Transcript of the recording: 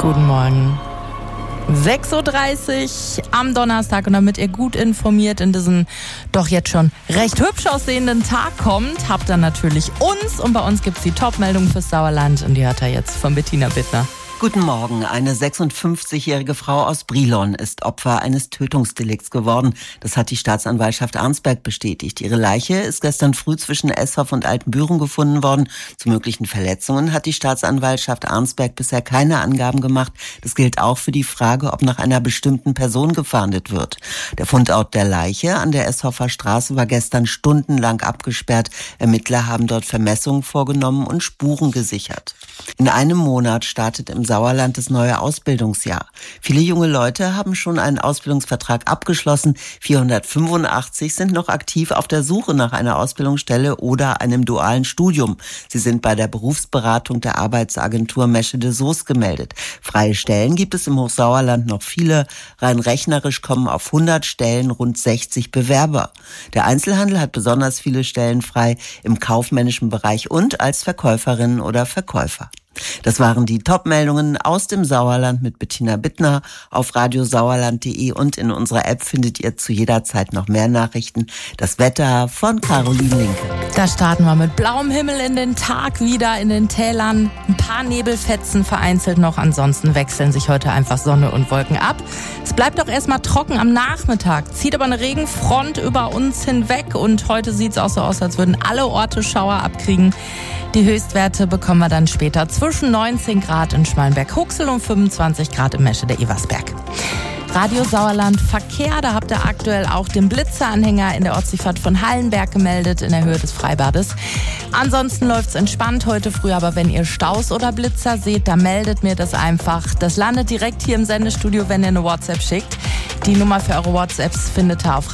Guten Morgen. 6.30 Uhr am Donnerstag, und damit ihr gut informiert in diesen doch jetzt schon recht hübsch aussehenden Tag kommt, habt ihr natürlich uns, und bei uns gibt's die Top-Meldung fürs Sauerland, und die hört ihr jetzt von Bettina Bittner. Guten Morgen. Eine 56-jährige Frau aus Brilon ist Opfer eines Tötungsdelikts geworden. Das hat die Staatsanwaltschaft Arnsberg bestätigt. Ihre Leiche ist gestern früh zwischen Eshoff und Altenbüren gefunden worden. Zu möglichen Verletzungen hat die Staatsanwaltschaft Arnsberg bisher keine Angaben gemacht. Das gilt auch für die Frage, ob nach einer bestimmten Person gefahndet wird. Der Fundort der Leiche an der Eshoffer Straße war gestern stundenlang abgesperrt. Ermittler haben dort Vermessungen vorgenommen und Spuren gesichert. In einem Monat startet im Sauerland das neue Ausbildungsjahr. Viele junge Leute haben schon einen Ausbildungsvertrag abgeschlossen. 485 sind noch aktiv auf der Suche nach einer Ausbildungsstelle oder einem dualen Studium. Sie sind bei der Berufsberatung der Arbeitsagentur Mesche de Soos gemeldet. Freie Stellen gibt es im Hochsauerland noch viele. Rein rechnerisch kommen auf 100 Stellen rund 60 Bewerber. Der Einzelhandel hat besonders viele Stellen frei im kaufmännischen Bereich und als Verkäuferinnen oder Verkäufer. Das waren die Top-Meldungen aus dem Sauerland mit Bettina Bittner. Auf radiosauerland.de und in unserer App findet ihr zu jeder Zeit noch mehr Nachrichten. Das Wetter von Caroline Linke. Da starten wir mit blauem Himmel in den Tag wieder, in den Tälern. Ein paar Nebelfetzen vereinzelt noch, ansonsten wechseln sich heute einfach Sonne und Wolken ab. Es bleibt auch erstmal trocken am Nachmittag, zieht aber eine Regenfront über uns hinweg, und heute sieht es auch so aus, als würden alle Orte Schauer abkriegen. Die Höchstwerte bekommen wir dann später zwischen 19 Grad in Schmalenberg-Huxel und 25 Grad im Mesche der Eversberg. Radio Sauerland Verkehr, da habt ihr aktuell auch den Blitzeranhänger in der Ortsdurchfahrt von Hallenberg gemeldet in der Höhe des Freibades. Ansonsten läuft's entspannt heute früh, aber wenn ihr Staus oder Blitzer seht, dann meldet mir das einfach. Das landet direkt hier im Sendestudio, wenn ihr eine WhatsApp schickt. Die Nummer für eure WhatsApps findet ihr auf